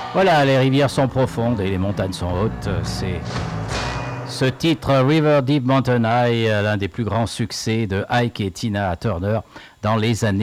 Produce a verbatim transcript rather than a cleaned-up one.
Voilà, les rivières sont profondes et les montagnes sont hautes. C'est ce titre River Deep Mountain High, l'un des plus grands succès de Ike et Tina Turner dans les années